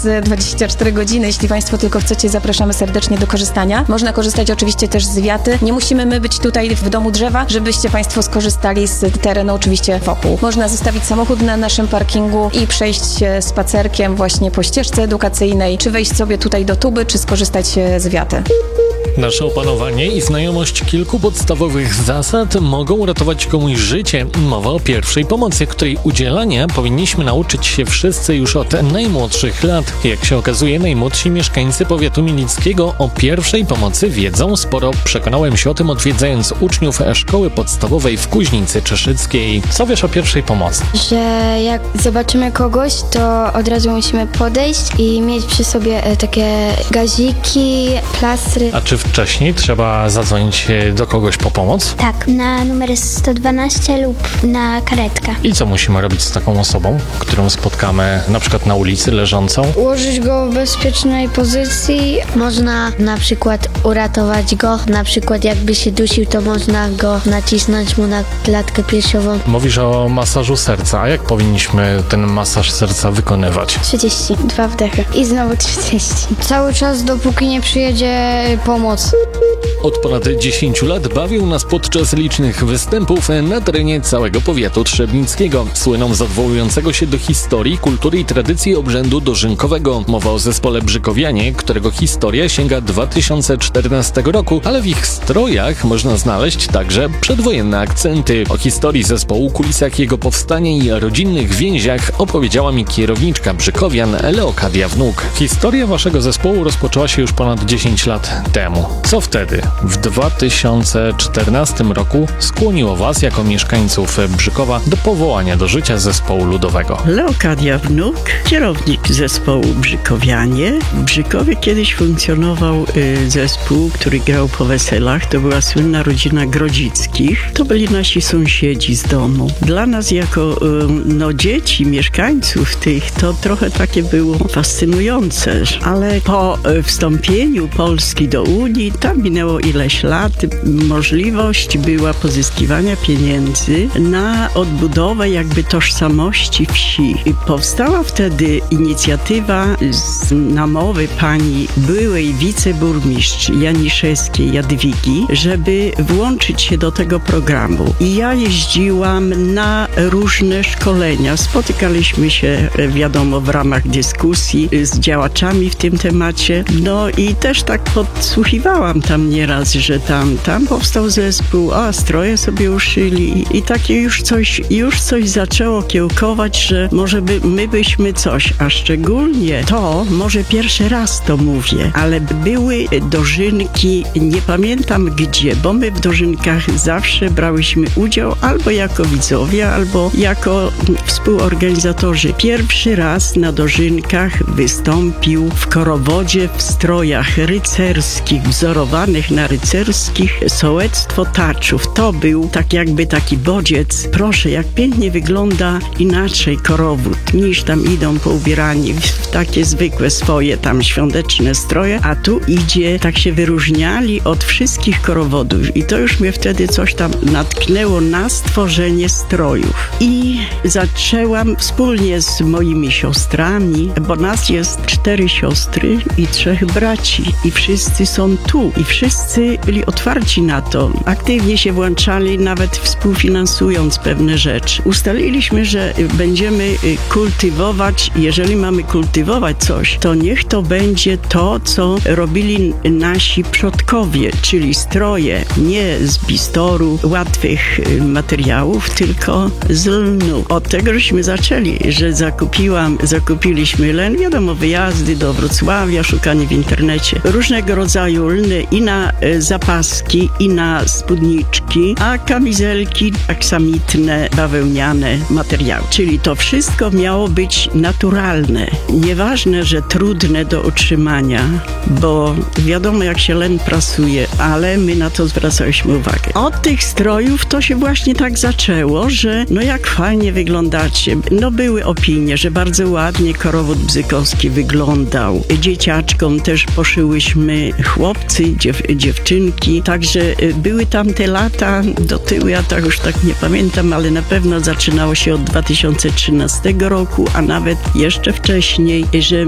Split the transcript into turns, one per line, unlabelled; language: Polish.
24 godziny. Jeśli Państwo tylko chcecie, zapraszamy serdecznie do korzystania. Można korzystać oczywiście też z wiaty. Nie musimy my być tutaj w domu drzewa, żebyście Państwo skorzystali z terenu oczywiście wokół. Można zostawić samochód na naszym parkingu i przejść się spacerkiem właśnie po ścieżce edukacyjnej, czy wejść sobie tutaj do tuby, czy skorzystać z wiaty.
Nasze opanowanie i znajomość kilku podstawowych zasad mogą uratować komuś życie. Mowa o pierwszej pomocy, której udzielania powinniśmy nauczyć się wszyscy już od najmłodszych lat. Jak się okazuje, najmłodsi mieszkańcy powiatu milickiego o pierwszej pomocy wiedzą sporo. Przekonałem się o tym, odwiedzając uczniów szkoły podstawowej w Kuźnicy Czeszyckiej. Co wiesz o pierwszej pomocy?
Że jak zobaczymy kogoś, to od razu musimy podejść i mieć przy sobie takie gaziki, plastry.
A czy wcześniej trzeba zadzwonić do kogoś po pomoc?
Tak, na numer 112 lub na karetkę.
I co musimy robić z taką osobą, którą spotkamy na przykład na ulicy leżącą?
Ułożyć go w bezpiecznej pozycji.
Można na przykład uratować go, na przykład jakby się dusił, to można go nacisnąć mu na klatkę piersiową.
Mówisz o masażu serca, a jak powinniśmy ten masaż serca wykonywać?
32 wdechy i znowu 30. Cały czas, dopóki nie przyjedzie pomoc.
Od ponad 10 lat bawią nas podczas licznych występów na terenie całego powiatu trzebnickiego. Słyną z odwołującego się do historii, kultury i tradycji obrzędu dożynkowego. Mowa o zespole Brzykowianie, którego historia sięga 2014 roku, ale w ich strojach można znaleźć także przedwojenne akcenty. O historii zespołu, kulisach jego powstania i rodzinnych więziach opowiedziała mi kierowniczka Brzykowian Leokadia Wnuk. Historia waszego zespołu rozpoczęła się już ponad 10 lat temu. Co wtedy, w 2014 roku, skłoniło was jako mieszkańców Brzykowa do powołania do życia zespołu ludowego?
Leokadia Wnuk, kierownik zespołu Brzykowianie. W Brzykowie kiedyś funkcjonował zespół, który grał po weselach. To była słynna rodzina Grodzickich. To byli nasi sąsiedzi z domu. Dla nas jako dzieci, mieszkańców tych, to trochę takie było fascynujące. Ale po wstąpieniu Polski do Unii, tam minęło ileś lat, możliwość była pozyskiwania pieniędzy na odbudowę jakby tożsamości wsi. I powstała wtedy inicjatywa z namowy pani byłej wiceburmistrz Janiszewskiej Jadwigi, żeby włączyć się do tego programu. I ja jeździłam na różne szkolenia. Spotykaliśmy się, wiadomo, w ramach dyskusji z działaczami w tym temacie. No i też tak podsłuchiwałam tam nieraz, że tam powstał zespół, a stroje sobie uszyli i takie już coś zaczęło kiełkować, że może my byśmy coś, a szczególnie to, może pierwszy raz to mówię, ale były dożynki, nie pamiętam gdzie, bo my w dożynkach zawsze brałyśmy udział albo jako widzowie, albo jako współorganizatorzy. Pierwszy raz na dożynkach wystąpił w korowodzie w strojach rycerskich, wzorowanych na rycerskich sołectwo Taczów. To był tak jakby taki bodziec. Proszę, jak pięknie wygląda inaczej korowód, niż tam idą poubierani w takie zwykłe swoje tam świąteczne stroje, a tu idzie, tak się wyróżniali od wszystkich korowodów i to już mnie wtedy coś tam natknęło na stworzenie strojów. I zaczęłam wspólnie z moimi siostrami, bo nas jest 4 siostry i 3 braci i wszyscy są tu i wszyscy byli otwarci na to. Aktywnie się włączali, nawet współfinansując pewne rzeczy. Ustaliliśmy, że będziemy kultywować, jeżeli mamy kultywować coś, to niech to będzie to, co robili nasi przodkowie, czyli stroje, nie z bistoru, łatwych materiałów, tylko z lnu. Od tego żeśmy zaczęli, że zakupiliśmy len, wiadomo, wyjazdy do Wrocławia, szukanie w internecie, różnego rodzaju lny i na zapaski, i na spódniczki, a kamizelki aksamitne, bawełniane materiały. Czyli to wszystko miało być naturalne. Nieważne, że trudne do utrzymania, bo wiadomo, jak się len prasuje, ale my na to zwracaliśmy uwagę. Od tych strojów to się właśnie tak zaczęło, że jak fajnie wyglądacie. Były opinie, że bardzo ładnie korowód bzykowski wyglądał. Dzieciaczkom też poszyłyśmy chłopcy, dziewczynki, także były tam te lata do tyłu, ja tak już tak nie pamiętam, ale na pewno zaczynało się od 2013 roku, a nawet jeszcze wcześniej, że